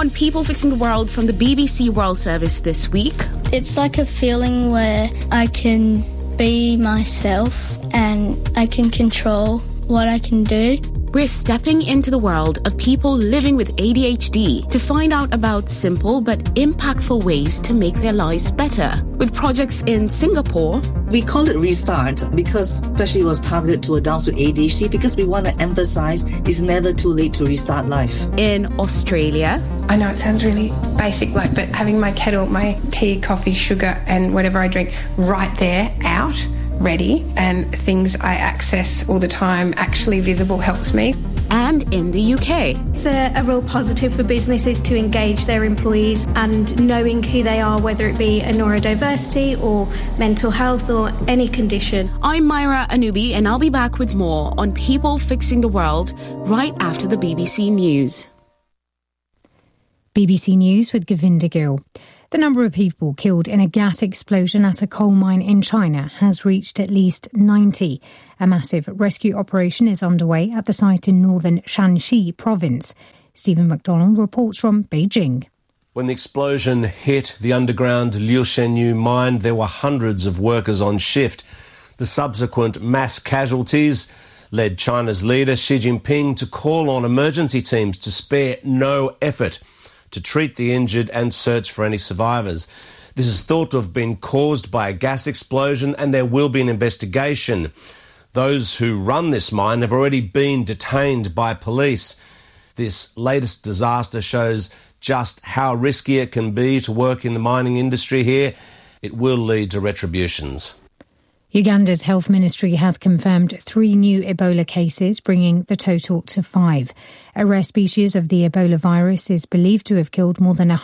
On People Fixing the World from the BBC World Service this week. It's like a feeling where I can be myself and I can control what I can do. We're stepping into the world of people living with ADHD to find out about simple but impactful ways to make their lives better. With projects in Singapore. We call it Restart because especially it was targeted to adults with ADHD because we want to emphasize it's never too late to restart life. In Australia. I know it sounds really basic, but having my kettle, my tea, coffee, sugar and whatever I drink right there, out, ready, and things I access all the time actually visible helps me. And in the UK. It's a real positive for businesses to engage their employees and knowing who they are, whether it be a neurodiversity or mental health or any condition. I'm Myra Anubi and I'll be back with more on People Fixing the World right after the BBC News. BBC News with Govinda Gill. The number of people killed in a gas explosion at a coal mine in China has reached at least 90. A massive rescue operation is underway at the site in northern Shanxi province. Stephen McDonald reports from Beijing. When the explosion hit the underground Liu Shenyu mine, there were hundreds of workers on shift. The subsequent mass casualties led China's leader Xi Jinping to call on emergency teams to spare no effort to treat the injured and search for any survivors. This is thought to have been caused by a gas explosion and there will be an investigation. Those who run this mine have already been detained by police. This latest disaster shows just how risky it can be to work in the mining industry here. It will lead to retributions. Uganda's health ministry has confirmed 3 new Ebola cases, bringing the total to 5. A rare species of the Ebola virus is believed to have killed more than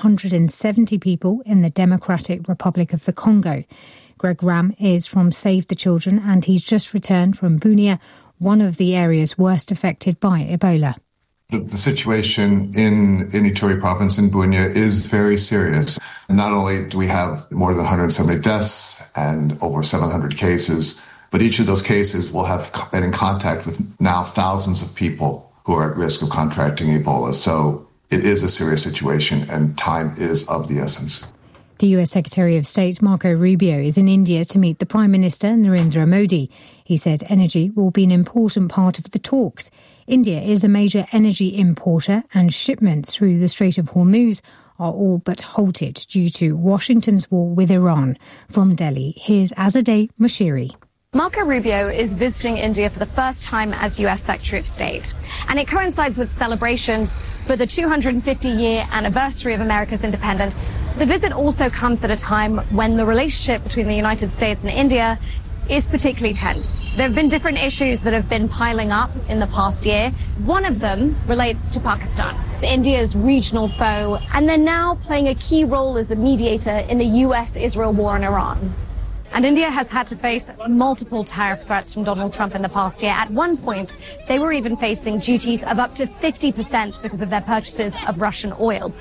170 people in the Democratic Republic of the Congo. Greg Ram is from Save the Children and he's just returned from Bunia, one of the areas worst affected by Ebola. The situation in Ituri province in Bunia is very serious. Not only do we have more than 170 deaths and over 700 cases, but each of those cases will have been in contact with now thousands of people who are at risk of contracting Ebola. So it is a serious situation and time is of the essence. The US Secretary of State Marco Rubio is in India to meet the Prime Minister Narendra Modi. He said energy will be an important part of the talks. India is a major energy importer and shipments through the Strait of Hormuz are all but halted due to Washington's war with Iran. From Delhi, here's Azadeh Moshiri. Marco Rubio is visiting India for the first time as US Secretary of State. And it coincides with celebrations for the 250-year anniversary of America's independence. The visit also comes at a time when the relationship between the United States and India is particularly tense. There have been different issues that have been piling up in the past year. One of them relates to Pakistan. It's India's regional foe, and they're now playing a key role as a mediator in the US-Israel war in Iran. And India has had to face multiple tariff threats from Donald Trump in the past year. At one point, they were even facing duties of up to 50% because of their purchases of Russian oil.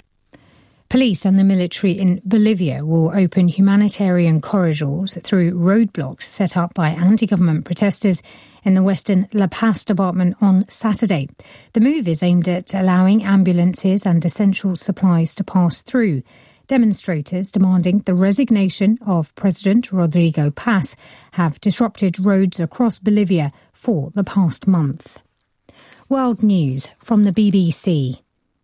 Police and the military in Bolivia will open humanitarian corridors through roadblocks set up by anti-government protesters in the western La Paz department on Saturday. The move is aimed at allowing ambulances and essential supplies to pass through. Demonstrators demanding the resignation of President Rodrigo Paz have disrupted roads across Bolivia for the past month. World News from the BBC.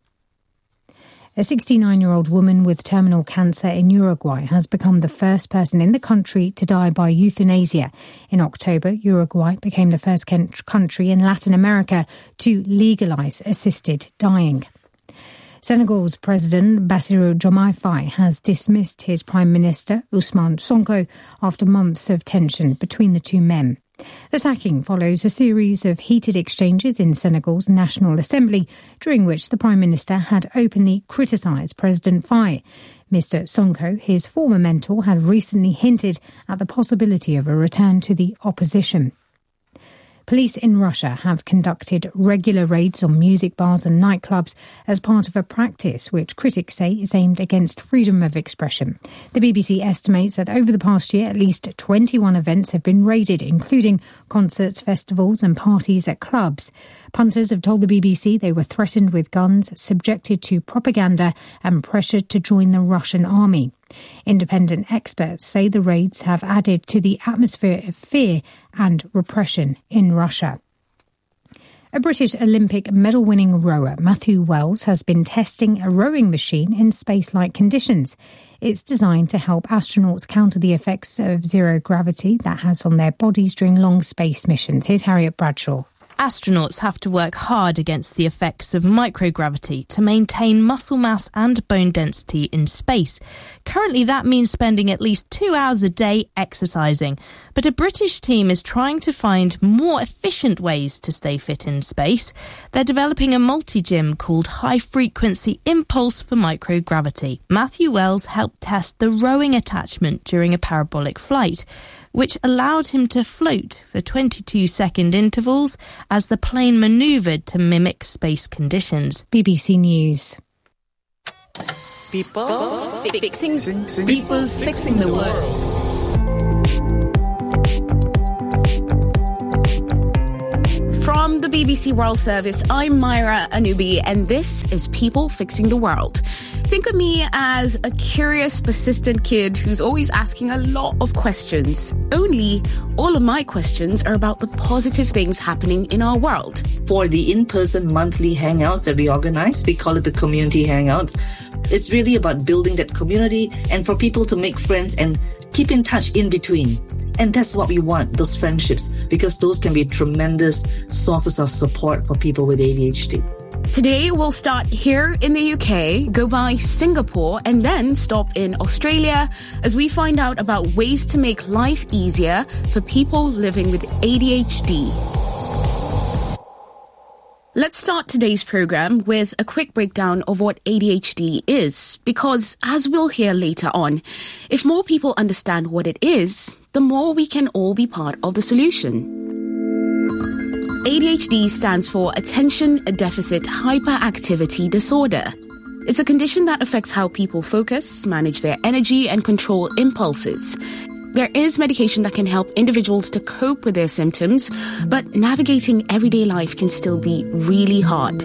A 69-year-old woman with terminal cancer in Uruguay has become the first person in the country to die by euthanasia. In October, Uruguay became the first country in Latin America to legalise assisted dying. Senegal's President Bassirou Diomaye Faye has dismissed his Prime Minister Ousmane Sonko after months of tension between the two men. The sacking follows a series of heated exchanges in Senegal's National Assembly, during which the Prime Minister had openly criticised President Faye. Mr Sonko, his former mentor, had recently hinted at the possibility of a return to the opposition. Police in Russia have conducted regular raids on music bars and nightclubs as part of a practice which critics say is aimed against freedom of expression. The BBC estimates that over the past year, at least 21 events have been raided, including concerts, festivals and parties at clubs. Punters have told the BBC they were threatened with guns, subjected to propaganda and pressured to join the Russian army. Independent experts say the raids have added to the atmosphere of fear and repression in Russia. A British Olympic medal-winning rower, Matthew Wells, has been testing a rowing machine in space-like conditions. It's designed to help astronauts counter the effects of zero gravity that has on their bodies during long space missions. Here's Harriet Bradshaw. Astronauts have to work hard against the effects of microgravity to maintain muscle mass and bone density in space. Currently, that means spending at least 2 hours a day exercising. But a British team is trying to find more efficient ways to stay fit in space. They're developing a multi-gym called High Frequency Impulse for Microgravity. Matthew Wells helped test the rowing attachment during a parabolic flight, which allowed him to float for 22-second intervals as the plane manoeuvred to mimic space conditions. BBC News. People fixing the world. From the BBC World Service, I'm Myra Anubi, and this is People Fixing the World. Think of me as a curious, persistent kid who's always asking a lot of questions. Only all of my questions are about the positive things happening in our world. For the in-person monthly hangouts that we organize, we call it the community hangouts. It's really about building that community and for people to make friends and keep in touch in between. And that's what we want, those friendships, because those can be tremendous sources of support for people with ADHD. Today, we'll start here in the UK, go by Singapore, and then stop in Australia as we find out about ways to make life easier for people living with ADHD. Let's start today's program with a quick breakdown of what ADHD is, because as we'll hear later on, if more people understand what it is, the more we can all be part of the solution. ADHD stands for Attention Deficit Hyperactivity Disorder. It's a condition that affects how people focus, manage their energy, and control impulses. There is medication that can help individuals to cope with their symptoms, but navigating everyday life can still be really hard.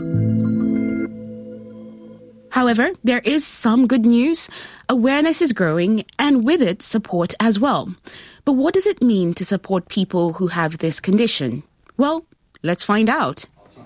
However, there is some good news. Awareness is growing, and with it, support as well. But what does it mean to support people who have this condition? Well, let's find out.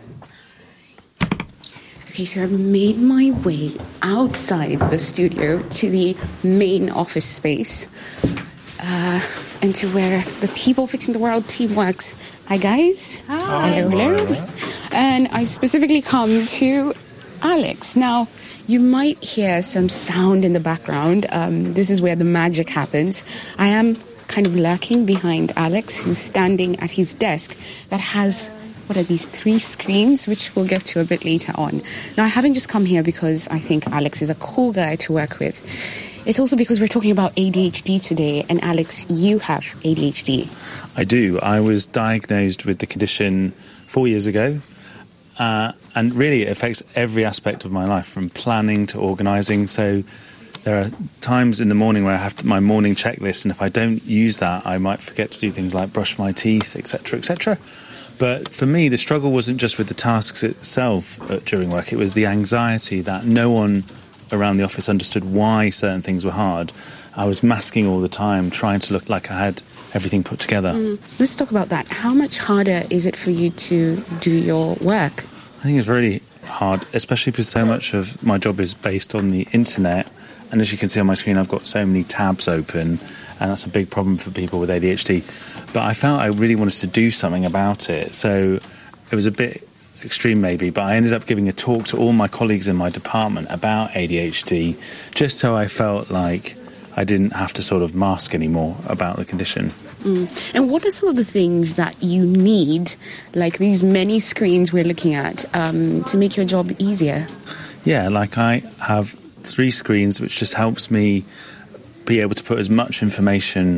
Okay, so I've made my way outside the studio to the main office space. And to where the People Fixing the World team works. Hi, guys. Hi. Hello. And I specifically come to Alex. Now, you might hear some sound in the background. This is where the magic happens. I am kind of lurking behind Alex, who's standing at his desk that has, what are these, 3 screens, which we'll get to a bit later on. Now, I haven't just come here because I think Alex is a cool guy to work with. It's also because we're talking about ADHD today, and Alex, you have ADHD. I do. I was diagnosed with the condition 4 years ago, and really it affects every aspect of my life, from planning to organising. So there are times in the morning where I have my morning checklist, and if I don't use that, I might forget to do things like brush my teeth, etc., etc. But for me, the struggle wasn't just with the tasks itself during work. It was the anxiety that no one around the office understood why certain things were hard. I was masking all the time, trying to look like I had everything put together. Let's talk about that. How much harder is it for you to do your work? I think it's really hard, especially because so much of my job is based on the internet. And as you can see on my screen, I've got so many tabs open, and that's a big problem for people with ADHD. But I felt I really wanted to do something about it. So it was a bit extreme maybe, but I ended up giving a talk to all my colleagues in my department about ADHD, just so I felt like I didn't have to sort of mask anymore about the condition. And what are some of the things that you need, like these many screens we're looking at, to make your job easier? Yeah, like I have 3 screens, which just helps me be able to put as much information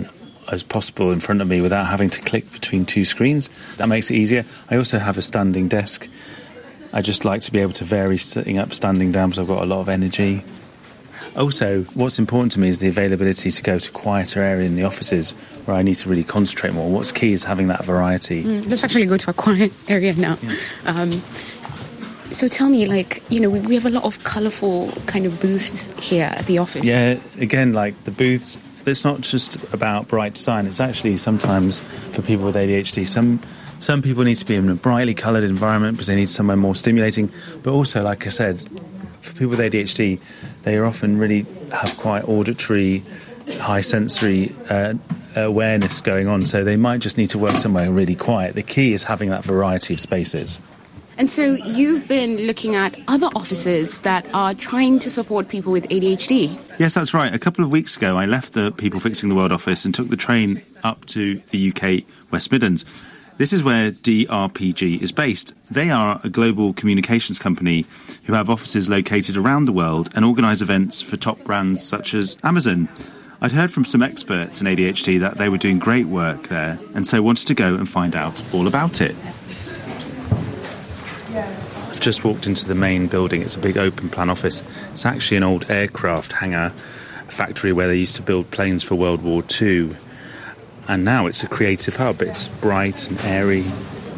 as possible in front of me without having to click between two screens. That makes it easier. I also have a standing desk. I just like to be able to vary sitting up, standing down, because I've got a lot of energy. Also, what's important to me is the availability to go to quieter area in the offices where I need to really concentrate more. What's key is having that variety. Let's actually go to a quiet area now. Yeah. So tell me, we have a lot of colourful kind of booths here at the office. Yeah, again, the booths, it's not just about bright design. It's actually sometimes, for people with ADHD, some people need to be in a brightly coloured environment because they need somewhere more stimulating. But also, like I said, for people with ADHD, they often really have quite auditory, high sensory awareness going on. So they might just need to work somewhere really quiet. The key is having that variety of spaces. And so you've been looking at other offices that are trying to support people with ADHD. Yes, that's right. A couple of weeks ago, I left the People Fixing the World office and took the train up to the UK West Midlands. This is where DRPG is based. They are a global communications company who have offices located around the world and organise events for top brands such as Amazon. I'd heard from some experts in ADHD that they were doing great work there, and so wanted to go and find out all about it. I've just walked into the main building. It's a big open plan office. It's actually an old aircraft hangar, a factory where they used to build planes for World War II. And now it's a creative hub. It's bright and airy.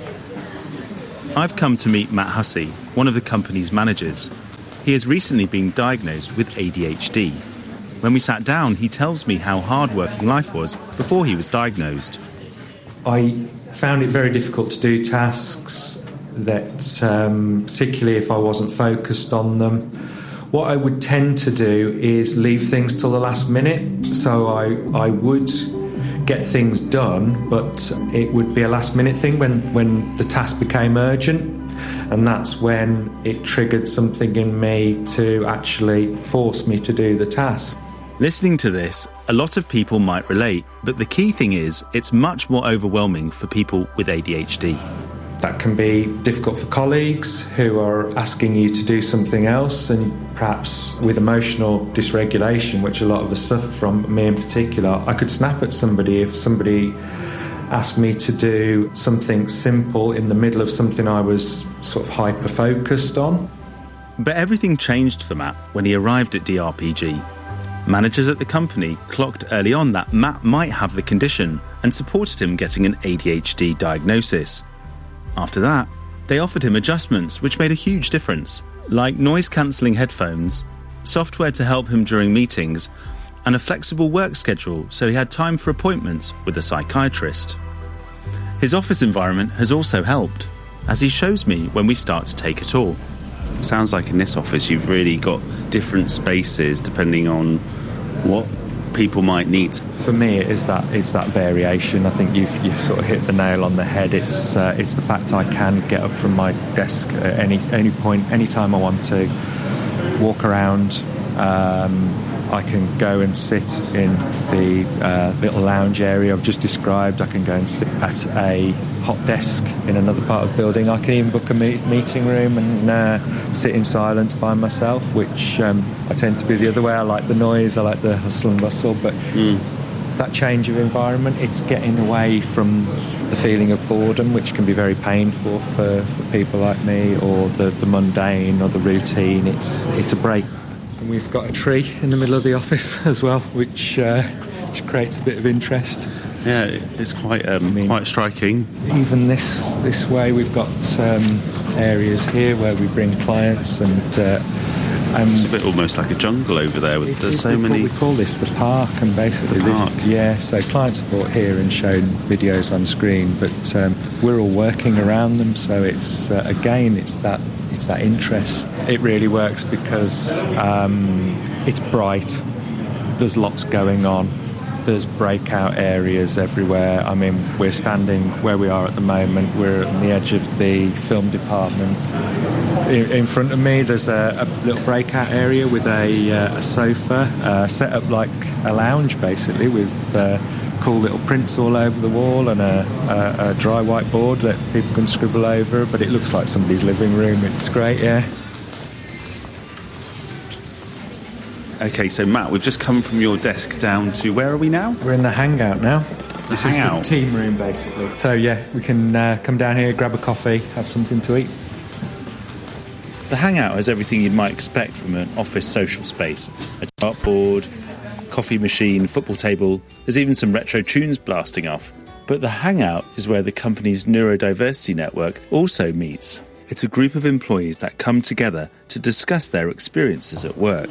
I've come to meet Matt Hussey, one of the company's managers. He has recently been diagnosed with ADHD. When we sat down, he tells me how hard working life was before he was diagnosed. I found it very difficult to do tasks that, particularly if I wasn't focused on them. What I would tend to do is leave things till the last minute. So I would get things done, but it would be a last minute thing when the task became urgent, and that's when it triggered something in me to actually force me to do the task. Listening to this, a lot of people might relate, but the key thing is it's much more overwhelming for people with ADHD. That can be difficult for colleagues who are asking you to do something else, and perhaps with emotional dysregulation, which a lot of us suffer from, me in particular. I could snap at somebody if somebody asked me to do something simple in the middle of something I was sort of hyper-focused on. But everything changed for Matt when he arrived at DRPG. Managers at the company clocked early on that Matt might have the condition and supported him getting an ADHD diagnosis. After that, they offered him adjustments which made a huge difference, like noise-cancelling headphones, software to help him during meetings, and a flexible work schedule so he had time for appointments with a psychiatrist. His office environment has also helped, as he shows me when we start to take a tour. Sounds like in this office you've really got different spaces depending on what people might need. For me, it's that variation. I think you sort of hit the nail on the head. It's the fact I can get up from my desk at any point, any time I want to, walk around. I can go and sit in the little lounge area I've just described. I can go and sit at a hot desk in another part of the building. I can even book a meeting room and sit in silence by myself, which I tend to be the other way. I like the noise, I like the hustle and bustle, but that change of environment, it's getting away from the feeling of boredom, which can be very painful for people like me, or the mundane or the routine. It's a break. And we've got a tree in the middle of the office as well, which creates a bit of interest. Yeah, it's quite striking. Even this way, we've got areas here where we bring clients, and it's a bit almost like a jungle over there. There's so many. We call this the park, and basically so client support here and showing videos on screen, but we're all working around them. So it's that interest. It really works because it's bright. There's lots going on. There's breakout areas everywhere. I mean, we're standing where we are at the moment. We're on the edge of the film department. In front of me, there's a little breakout area with a sofa set up like a lounge, basically, with cool little prints all over the wall and a dry whiteboard that people can scribble over. But it looks like somebody's living room. It's great, yeah. OK, so Matt, we've just come from your desk down to... Where are we now? We're in the hangout now. This is the team room, basically. So, yeah, we can come down here, grab a coffee, have something to eat. The hangout has everything you might expect from an office social space. A dartboard, coffee machine, football table. There's even some retro tunes blasting off. But the hangout is where the company's neurodiversity network also meets. It's a group of employees that come together to discuss their experiences at work.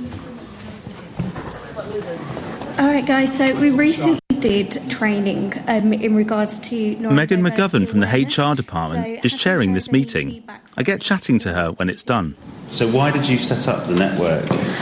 All right, guys, so we recently did training in regards to... Megan McGovern from the HR department is chairing this meeting. I get chatting to her when it's done. So why did you set up the network?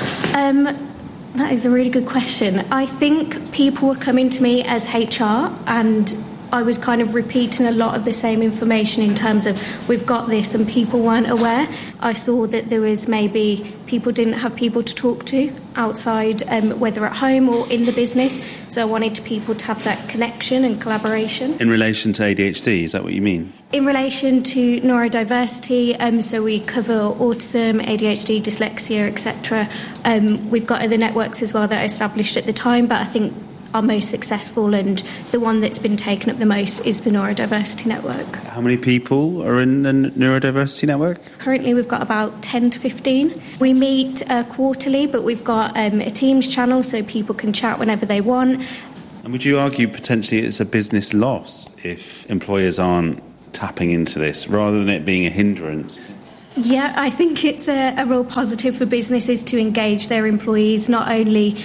That is a really good question. I think people were coming to me as HR and I was kind of repeating a lot of the same information in terms of we've got this and people weren't aware. I saw that there was maybe people didn't have people to talk to outside, whether at home or in the business. So I wanted people to have that connection and collaboration. In relation to ADHD, is that what you mean? In relation to neurodiversity, so we cover autism, ADHD, dyslexia, etc. We've got other networks as well that I established at the time, but I think our most successful and the one that's been taken up the most is the Neurodiversity Network. How many people are in the Neurodiversity Network? Currently we've got about 10 to 15. We meet quarterly, but we've got a Teams channel so people can chat whenever they want. And would you argue potentially it's a business loss if employers aren't tapping into this rather than it being a hindrance? Yeah, I think it's a real positive for businesses to engage their employees, not only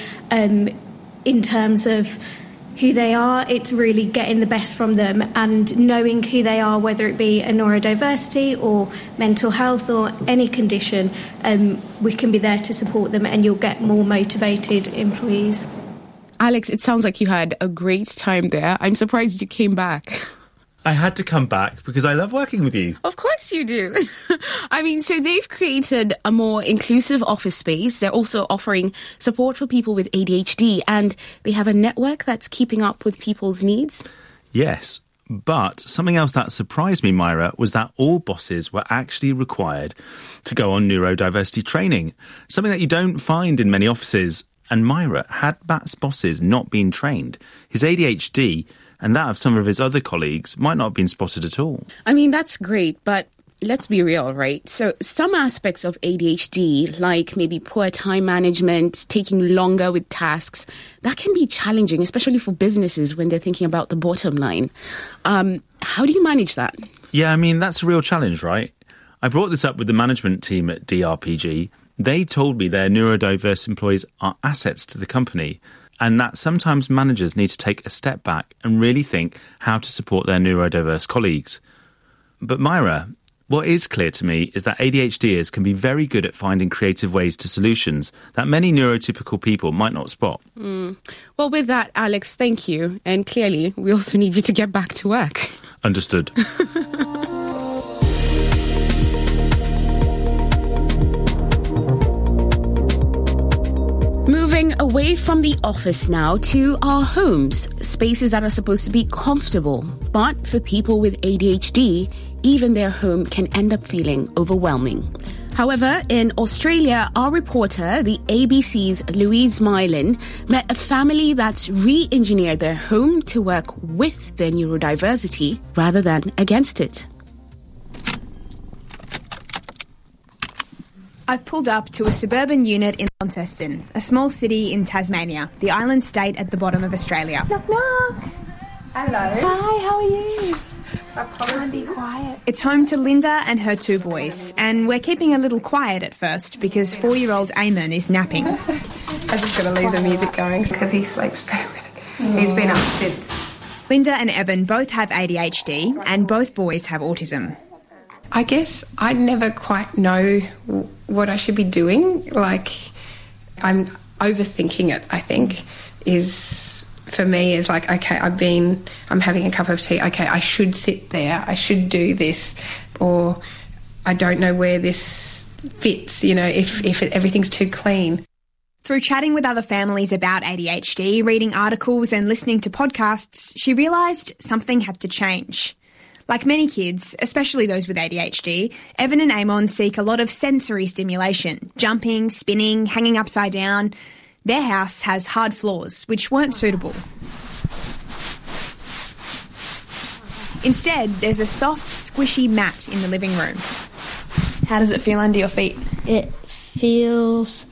in terms of who they are, it's really getting the best from them and knowing who they are, whether it be a neurodiversity or mental health or any condition, we can be there to support them and you'll get more motivated employees. Alex, it sounds like you had a great time there. I'm surprised you came back. I had to come back because I love working with you. Of course you do. I mean, so they've created a more inclusive office space. They're also offering support for people with ADHD and they have a network that's keeping up with people's needs. Yes, but something else that surprised me, Myra, was that all bosses were actually required to go on neurodiversity training, something that you don't find in many offices. And Myra, had Matt's bosses not been trained, his ADHD and that of some of his other colleagues might not have been spotted at all. I mean, that's great, but let's be real, right? So some aspects of ADHD, like maybe poor time management, taking longer with tasks, that can be challenging, especially for businesses when they're thinking about the bottom line. How do you manage that? Yeah, I mean, that's a real challenge, right? I brought this up with the management team at DRPG. They told me their neurodiverse employees are assets to the company, and that sometimes managers need to take a step back and really think how to support their neurodiverse colleagues. But Myra, what is clear to me is that ADHDers can be very good at finding creative ways to solutions that many neurotypical people might not spot. Well, with that, Alex, thank you. And clearly, we also need you to get back to work. Understood. Moving away from the office now to our homes, spaces that are supposed to be comfortable. But for people with ADHD, even their home can end up feeling overwhelming. However, in Australia, our reporter, the ABC's Louise Mylan, met a family that's re-engineered their home to work with their neurodiversity rather than against it. I've pulled up to a suburban unit in Launceston, a small city in Tasmania, the island state at the bottom of Australia. Knock, knock. Hello. Hi, how are you? I'll probably be quiet. It's home to Linda and her two boys, and we're keeping a little quiet at first because 4-year-old Eamon is napping. I just got to leave the music going because he sleeps better with it. He's been up since. Linda and Evan both have ADHD, and both boys have autism. I guess I never quite know what I should be doing. Like, I'm overthinking it, I think, is for me is like, okay, I'm having a cup of tea. Okay, I should sit there. I should do this. Or I don't know where this fits, you know, if everything's too clean. Through chatting with other families about ADHD, reading articles and listening to podcasts, she realised something had to change. Like many kids, especially those with ADHD, Evan and Amon seek a lot of sensory stimulation, jumping, spinning, hanging upside down. Their house has hard floors, which weren't suitable. Instead, there's a soft, squishy mat in the living room. How does it feel under your feet? It feels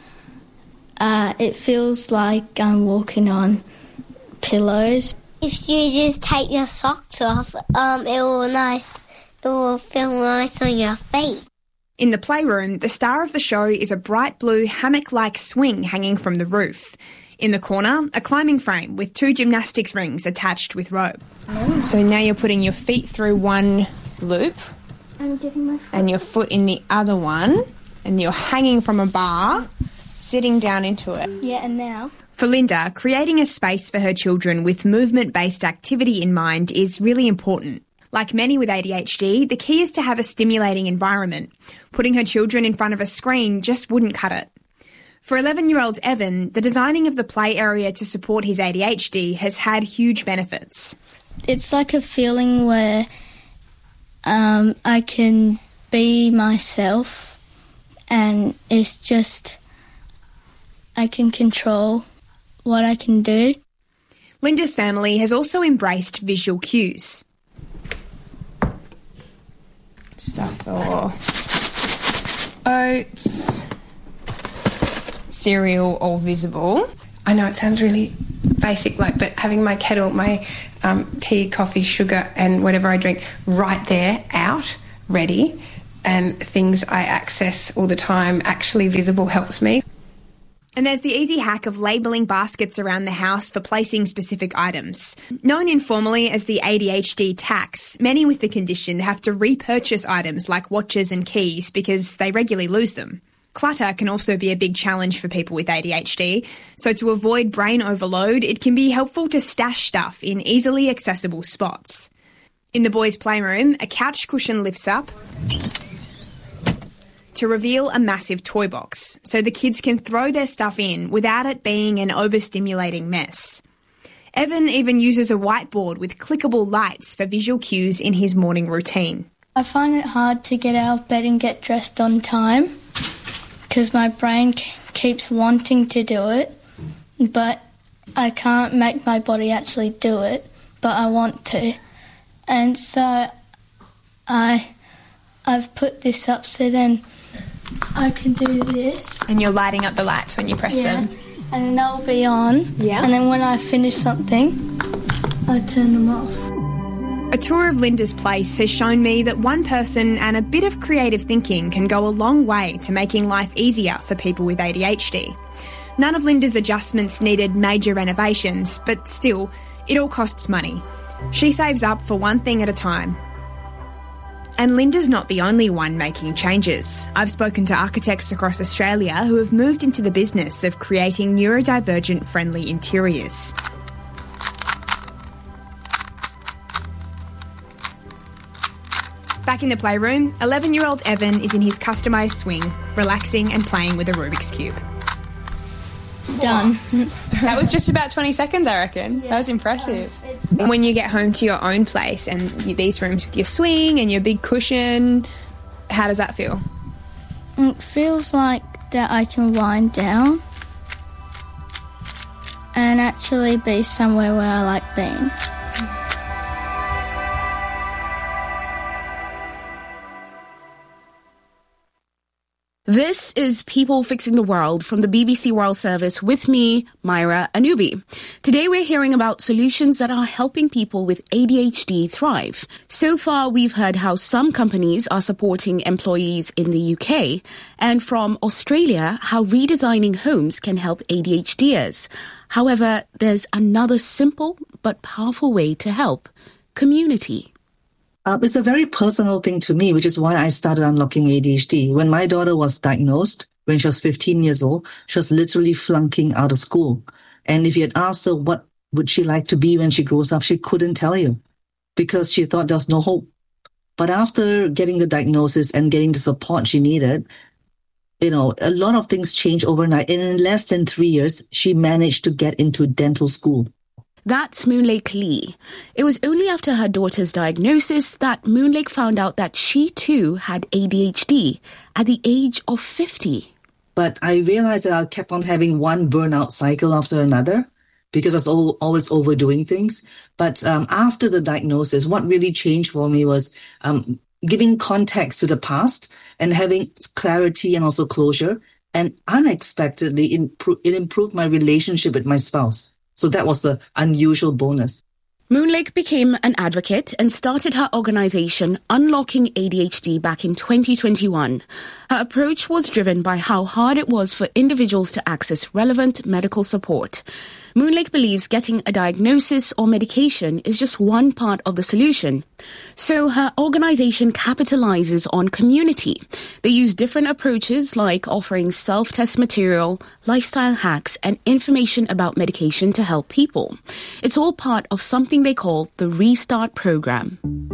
like I'm walking on pillows. If you just take your socks off, it will feel nice on your feet. In the playroom, the star of the show is a bright blue hammock-like swing hanging from the roof. In the corner, a climbing frame with 2 gymnastics rings attached with rope. So now you're putting your feet through one loop I'm dipping my foot. and your foot in the other one, and you're hanging from a bar, sitting down into it. Yeah, and now? For Linda, creating a space for her children with movement-based activity in mind is really important. Like many with ADHD, the key is to have a stimulating environment. Putting her children in front of a screen just wouldn't cut it. For 11-year-old Evan, the designing of the play area to support his ADHD has had huge benefits. It's like a feeling where I can be myself, and it's just I can control what I can do. Linda's family has also embraced visual cues. Stuff for oats, cereal, all visible. I know it sounds really basic, but having my kettle, my tea, coffee, sugar and whatever I drink right there, out, ready, and things I access all the time actually visible helps me. And there's the easy hack of labelling baskets around the house for placing specific items. Known informally as the ADHD tax, many with the condition have to repurchase items like watches and keys because they regularly lose them. Clutter can also be a big challenge for people with ADHD, so to avoid brain overload, it can be helpful to stash stuff in easily accessible spots. In the boys' playroom, a couch cushion lifts up to reveal a massive toy box, so the kids can throw their stuff in without it being an overstimulating mess. Evan even uses a whiteboard with clickable lights for visual cues in his morning routine. I find it hard to get out of bed and get dressed on time because my brain keeps wanting to do it, but I can't make my body actually do it, but I want to. And so I've put this up so then I can do this. And you're lighting up the lights when you press them. And then they'll be on. Yeah. And then when I finish something, I turn them off. A tour of Linda's place has shown me that one person and a bit of creative thinking can go a long way to making life easier for people with ADHD. None of Linda's adjustments needed major renovations, but still, it all costs money. She saves up for one thing at a time. And Linda's not the only one making changes. I've spoken to architects across Australia who have moved into the business of creating neurodivergent friendly interiors. Back in the playroom, 11-year-old Evan is in his customised swing, relaxing and playing with a Rubik's Cube. Done. That was just about 20 seconds, I reckon. That was impressive. When you get home to your own place and these rooms with your swing and your big cushion, how does that feel? It feels like that I can wind down and actually be somewhere where I like being. This is People Fixing the World from the BBC World Service with me, Myra Anubi. Today we're hearing about solutions that are helping people with ADHD thrive. So far we've heard how some companies are supporting employees in the UK, and from Australia how redesigning homes can help ADHDers. However, there's another simple but powerful way to help: community. It's a very personal thing to me, which is why I started Unlocking ADHD. When my daughter was diagnosed, when she was 15 years old, she was literally flunking out of school. And if you had asked her what would she like to be when she grows up, she couldn't tell you because she thought there was no hope. But after getting the diagnosis and getting the support she needed, a lot of things changed overnight. And in less than 3 years, she managed to get into dental school. That's Moonlake Lee. It was only after her daughter's diagnosis that Moonlake found out that she too had ADHD at the age of 50. But I realized that I kept on having one burnout cycle after another because I was always overdoing things. But after the diagnosis, what really changed for me was giving context to the past and having clarity and also closure. And unexpectedly, it improved my relationship with my spouse. So that was an unusual bonus. Moonlake became an advocate and started her organization Unlocking ADHD back in 2021. Her approach was driven by how hard it was for individuals to access relevant medical support. Moonlake believes getting a diagnosis or medication is just one part of the solution. So her organization capitalizes on community. They use different approaches like offering self-test material, lifestyle hacks, and information about medication to help people. It's all part of something they call the Restart program.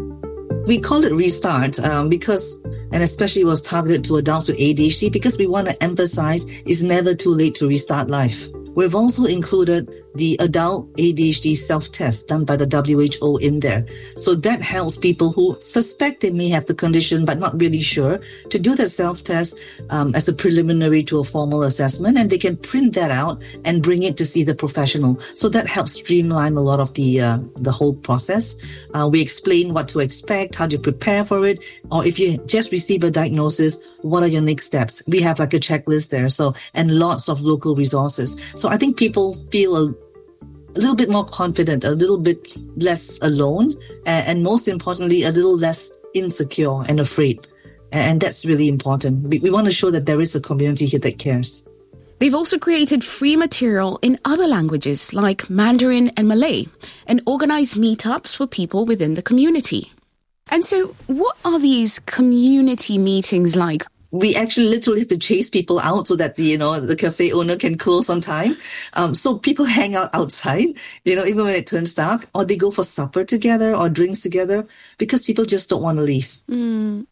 We call it Restart because, and especially it was targeted to adults with ADHD, because we want to emphasize it's never too late to restart life. We've also included the adult ADHD self-test done by the WHO in there. So that helps people who suspect they may have the condition but not really sure to do the self-test as a preliminary to a formal assessment, and they can print that out and bring it to see the professional. So that helps streamline a lot of the whole process. We explain what to expect, how to prepare for it, or if you just receive a diagnosis, what are your next steps? We have like a checklist there, and lots of local resources. So I think people feel a little bit more confident, a little bit less alone, and most importantly, a little less insecure and afraid. And that's really important. We want to show that there is a community here that cares. They've also created free material in other languages like Mandarin and Malay and organized meetups for people within the community. And so what are these community meetings like? We actually literally have to chase people out so that the cafe owner can close on time. So people hang out outside, even when it turns dark, or they go for supper together or drinks together because people just don't want to leave. And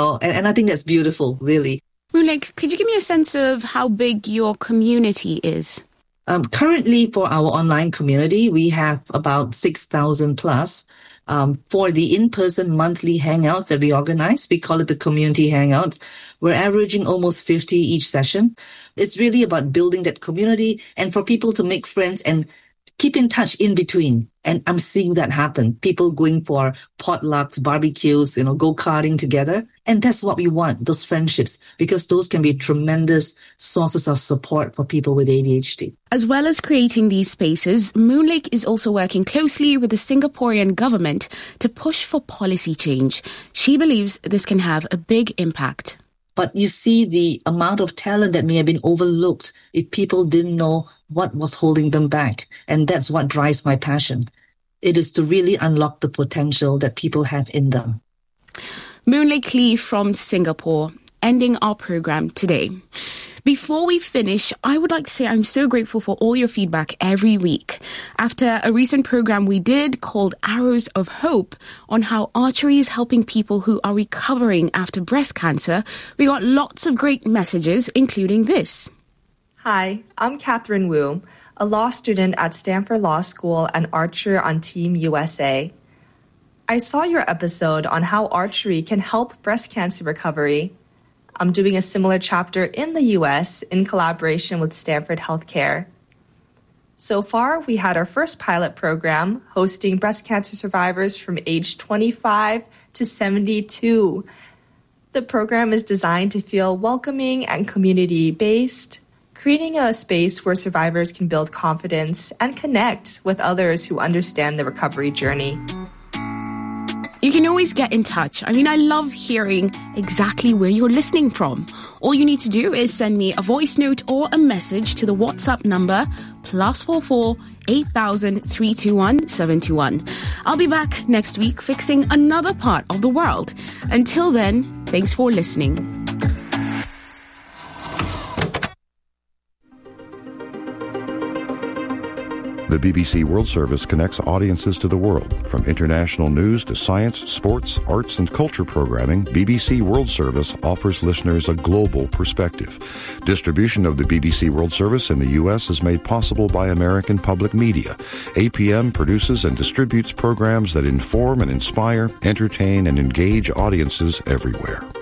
I think that's beautiful, really. Moonlake, could you give me a sense of how big your community is? Currently, for our online community, we have about 6,000 plus. For the in-person monthly hangouts that we organize, we call it the community hangouts. We're averaging almost 50 each session. It's really about building that community and for people to make friends and keep in touch in between. And I'm seeing that happen. People going for potlucks, barbecues, go-karting together. And that's what we want, those friendships, because those can be tremendous sources of support for people with ADHD. As well as creating these spaces, Moonlake is also working closely with the Singaporean government to push for policy change. She believes this can have a big impact. But you see the amount of talent that may have been overlooked if people didn't know what was holding them back. And that's what drives my passion. It is to really unlock the potential that people have in them. Moonlake Lee from Singapore, ending our program today. Before we finish, I would like to say I'm so grateful for all your feedback every week. After a recent program we did called Arrows of Hope on how archery is helping people who are recovering after breast cancer, we got lots of great messages, including this. Hi, I'm Catherine Wu, a law student at Stanford Law School and archer on Team USA. I saw your episode on how archery can help breast cancer recovery. I'm doing a similar chapter in the US in collaboration with Stanford Healthcare. So far, we had our first pilot program hosting breast cancer survivors from age 25 to 72. The program is designed to feel welcoming and community-based, creating a space where survivors can build confidence and connect with others who understand the recovery journey. You can always get in touch. I love hearing exactly where you're listening from. All you need to do is send me a voice note or a message to the WhatsApp number +44 8000 321 721. I'll be back next week fixing another part of the world. Until then, thanks for listening. The BBC World Service connects audiences to the world. From international news to science, sports, arts, and culture programming, BBC World Service offers listeners a global perspective. Distribution of the BBC World Service in the U.S. is made possible by American Public Media. APM produces and distributes programs that inform and inspire, entertain, and engage audiences everywhere.